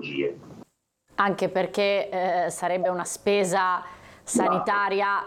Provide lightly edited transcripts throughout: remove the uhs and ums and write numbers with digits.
patologie. Anche perché sarebbe una spesa sanitaria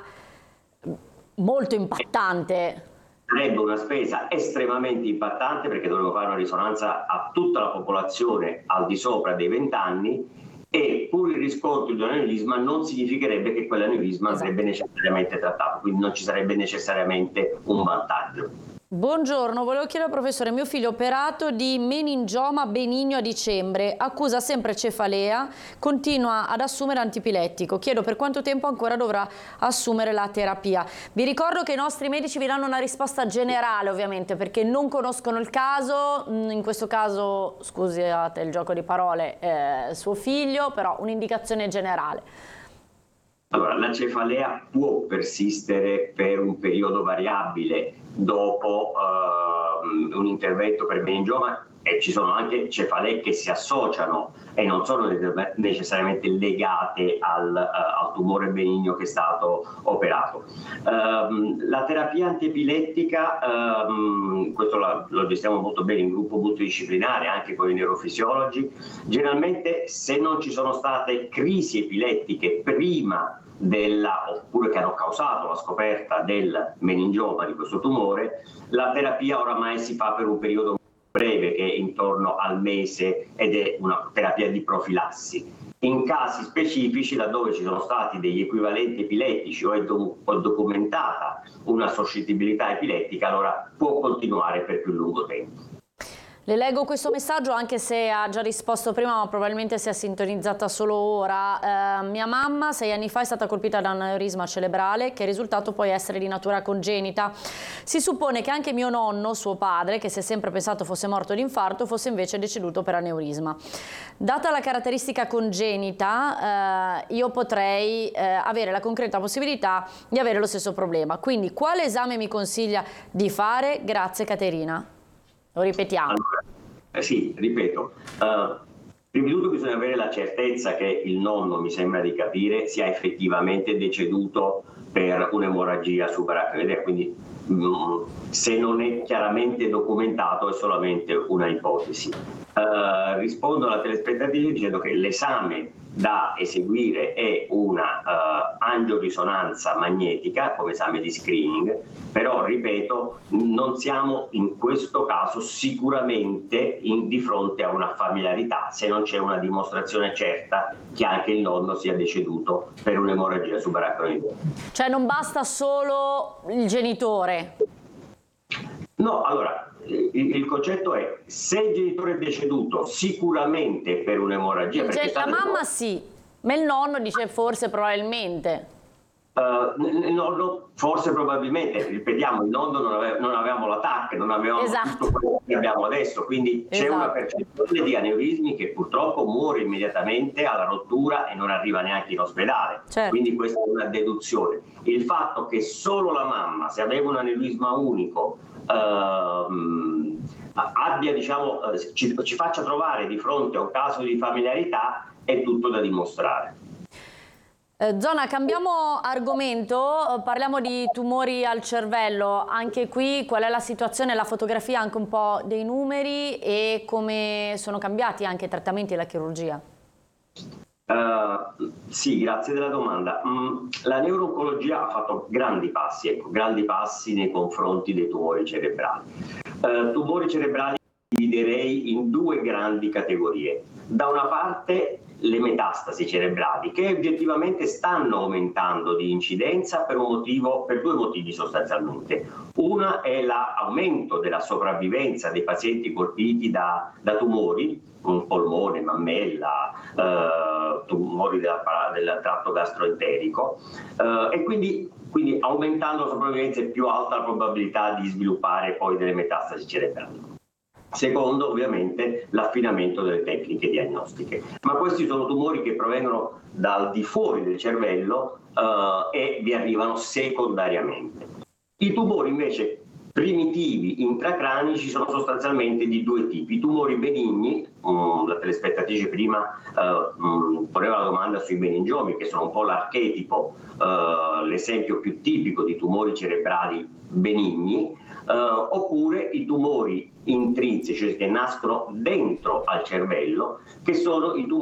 molto impattante. Sarebbe una spesa estremamente impattante, perché dovremmo fare una risonanza a tutta la popolazione al di sopra dei 20 anni, e pur il riscontro di un aneurisma non significherebbe che quell'aneurisma andrebbe necessariamente trattato, quindi non ci sarebbe necessariamente un vantaggio. Buongiorno, volevo chiedere al professore, mio figlio operato di meningioma benigno a dicembre, accusa sempre cefalea, continua ad assumere antipilettico, chiedo per quanto tempo ancora dovrà assumere la terapia. Vi ricordo che i nostri medici vi danno una risposta generale, ovviamente, perché non conoscono il caso, in questo caso, scusate il gioco di parole, suo figlio, però un'indicazione generale. Allora, la cefalea può persistere per un periodo variabile dopo un intervento per meningioma, e ci sono anche cefalee che si associano e non sono necessariamente legate al tumore benigno che è stato operato. La terapia antiepilettica, questo lo gestiamo molto bene in gruppo multidisciplinare, anche con i neurofisiologi. Generalmente, se non ci sono state crisi epilettiche prima oppure che hanno causato la scoperta del meningioma, di questo tumore, la terapia oramai si fa per un periodo breve, che è intorno al mese, ed è una terapia di profilassi. In casi specifici, laddove ci sono stati degli equivalenti epilettici o è documentata una suscettibilità epilettica, allora può continuare per più lungo tempo. Le leggo questo messaggio, anche se ha già risposto prima, ma probabilmente si è sintonizzata solo ora. Mia mamma 6 anni fa è stata colpita da un aneurisma cerebrale che è risultato poi essere di natura congenita. Si suppone che anche mio nonno, suo padre, che si è sempre pensato fosse morto di infarto, fosse invece deceduto per aneurisma. Data la caratteristica congenita, io potrei avere la concreta possibilità di avere lo stesso problema. Quindi quale esame mi consiglia di fare? Grazie Caterina. Lo ripetiamo. Allora, sì, ripeto. Prima di tutto bisogna avere la certezza che il nonno, mi sembra di capire, sia effettivamente deceduto per un'emorragia subarachnoidea, quindi se non è chiaramente documentato è solamente una ipotesi. Rispondo alla telespettatrice dicendo che l'esame da eseguire è una angiorisonanza magnetica come esame di screening, però ripeto, non siamo in questo caso sicuramente di fronte a una familiarità, se non c'è una dimostrazione certa che anche il nonno sia deceduto per un'emorragia subarachnoidea. Cioè non basta solo il genitore? No, allora, il concetto è: se il genitore è deceduto sicuramente per un'emorragia, La mamma sì, ma il nonno dice forse probabilmente. Il nonno forse probabilmente, ripetiamo, il nonno non avevamo la TAC, non avevamo tutto quello che abbiamo adesso, quindi c'è una percentuale di aneurismi che purtroppo muore immediatamente alla rottura e non arriva neanche in ospedale, quindi questa è una deduzione. Il fatto che solo la mamma, se aveva un aneurisma unico, abbia, diciamo, ci faccia trovare di fronte a un caso di familiarità, è tutto da dimostrare. Zona, cambiamo argomento, parliamo di tumori al cervello. Anche qui qual è la situazione, la fotografia, anche un po' dei numeri e come sono cambiati anche i trattamenti e la chirurgia? Sì, grazie della domanda. La neuro-oncologia ha fatto grandi passi nei confronti dei tumori cerebrali. Tumori cerebrali dividerei in due grandi categorie. Da una parte le metastasi cerebrali, che oggettivamente stanno aumentando di incidenza per due motivi sostanzialmente. Una è l'aumento della sopravvivenza dei pazienti colpiti da tumori, un polmone, mammella, tumori del tratto gastroenterico, e quindi aumentando la sopravvivenza è più alta la probabilità di sviluppare poi delle metastasi cerebrali. Secondo, ovviamente, l'affinamento delle tecniche diagnostiche. Ma questi sono tumori che provengono dal di fuori del cervello e vi arrivano secondariamente. I tumori invece primitivi intracranici sono sostanzialmente di due tipi: tumori benigni, la telespettatrice prima poneva la domanda sui meningiomi, che sono un po' l'archetipo, l'esempio più tipico di tumori cerebrali benigni, oppure i tumori intrinseci, cioè che nascono dentro al cervello, che sono i tumori